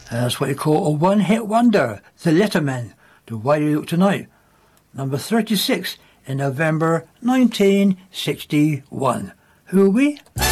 That's what you call a one-hit wonder. The Lettermen, The Why You Look Tonight. Number 36 in November 1961. Who are we?